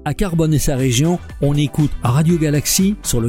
À Carbone et sa région, on écoute Radio Galaxie sur le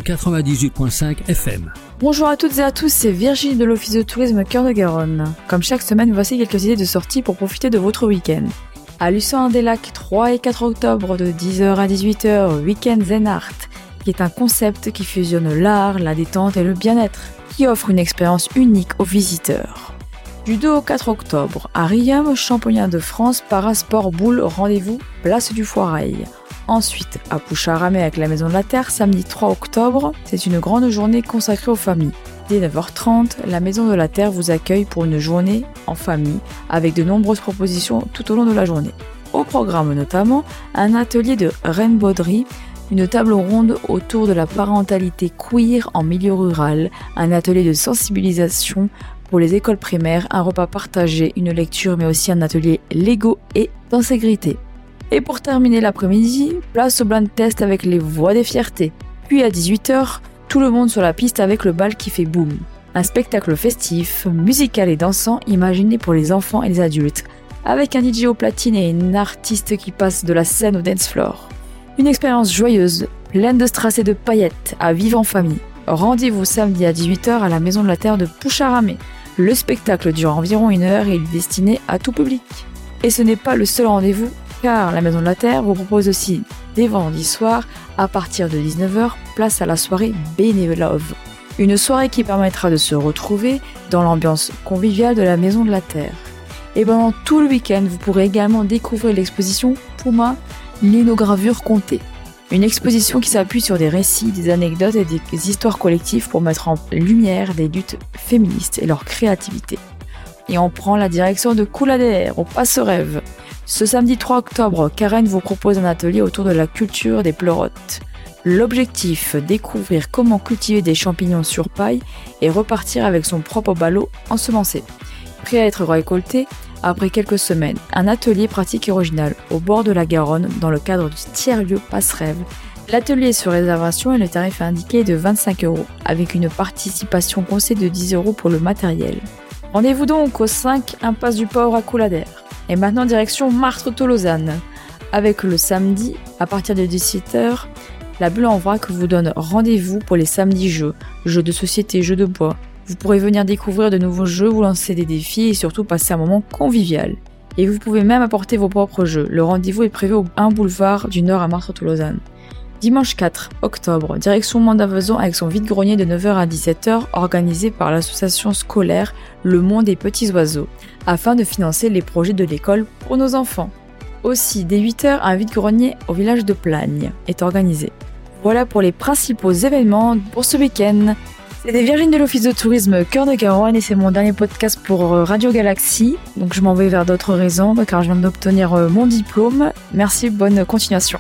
98.5 FM. Bonjour à toutes et à tous, c'est Virginie de l'Office de tourisme Cœur de Garonne. Comme chaque semaine, voici quelques idées de sortie pour profiter de votre week-end. À Lucin-des-Lacs, 3 et 4 octobre, de 10h à 18h, Week-end Zen Art, qui est un concept qui fusionne l'art, la détente et le bien-être, qui offre une expérience unique aux visiteurs. Du 2 au 4 octobre, à Riom, championnat de France, parasport boule, rendez-vous, place du Foirail. Ensuite, à Poucharamé avec la Maison de la Terre, samedi 3 octobre, c'est une grande journée consacrée aux familles. Dès 9h30, la Maison de la Terre vous accueille pour une journée en famille, avec de nombreuses propositions tout au long de la journée. Au programme notamment, un atelier de rainbowderie, une table ronde autour de la parentalité queer en milieu rural, un atelier de sensibilisation pour les écoles primaires, un repas partagé, une lecture, mais aussi un atelier Lego et d'insécurité. Et pour terminer l'après-midi, place au blind test avec les voix des fiertés. Puis à 18h, tout le monde sur la piste avec le bal qui fait boum. Un spectacle festif, musical et dansant imaginé pour les enfants et les adultes, avec un DJ au platine et une artiste qui passe de la scène au dance floor. Une expérience joyeuse, pleine de strass et de paillettes, à vivre en famille. Rendez-vous samedi à 18h à la Maison de la Terre de Poucharamé. Le spectacle dure environ 1 heure et il est destiné à tout public. Et ce n'est pas le seul rendez-vous, car la Maison de la Terre vous propose aussi des vendredis soirs à partir de 19h, place à la soirée Bénévolove. Une soirée qui permettra de se retrouver dans l'ambiance conviviale de la Maison de la Terre. Et pendant tout le week-end, vous pourrez également découvrir l'exposition Puma, linogravure comptée. Une exposition qui s'appuie sur des récits, des anecdotes et des histoires collectives pour mettre en lumière des luttes féministes et leur créativité. Et on prend la direction de Coulader, au Passe-Rêve. Ce samedi 3 octobre, Karen vous propose un atelier autour de la culture des pleurotes. L'objectif, découvrir comment cultiver des champignons sur paille et repartir avec son propre ballot ensemencé. Prêt à être récolté après quelques semaines. Un atelier pratique et original au bord de la Garonne dans le cadre du tiers-lieu Passe-Rêve. L'atelier est sur réservation et le tarif indiqué est de 25 €, avec une participation conseillée de 10 € pour le matériel. Rendez-vous donc au 5 impasse du Port à Coulader. Et maintenant direction Martres-Tolosane, avec le samedi, à partir de 17h, la Bulle en Vrac vous donne rendez-vous pour les samedis jeux de société, jeux de bois. Vous pourrez venir découvrir de nouveaux jeux, vous lancer des défis et surtout passer un moment convivial. Et vous pouvez même apporter vos propres jeux. Le rendez-vous est prévu au 1 boulevard du Nord à Martres-Tolosane. Dimanche 4 octobre, direction Mandavaison avec son vide-grenier de 9h à 17h organisé par l'association scolaire Le Monde des Petits Oiseaux, afin de financer les projets de l'école pour nos enfants. Aussi, dès 8h, un vide-grenier au village de Plagne est organisé. Voilà pour les principaux événements pour ce week-end. C'était Virginie de l'Office de tourisme Cœur de Garonne et c'est mon dernier podcast pour Radio Galaxie. Donc je m'en vais vers d'autres raisons car je viens d'obtenir mon diplôme. Merci, bonne continuation.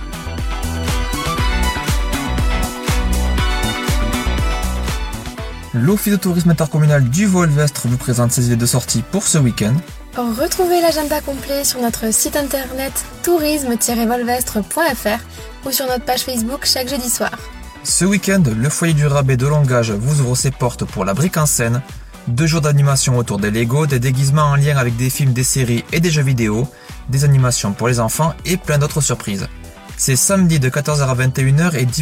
L'Office de tourisme intercommunal du Vaux-Olvestre vous présente ses idées de sortie pour ce week-end. Retrouvez l'agenda complet sur notre site internet tourisme-volvestre.fr ou sur notre page Facebook chaque jeudi soir. Ce week-end, le foyer du rabais de Longage vous ouvre ses portes pour la brique en scène. 2 jours d'animation autour des Lego, des déguisements en lien avec des films, des séries et des jeux vidéo, des animations pour les enfants et plein d'autres surprises. C'est samedi de 14h à 21h et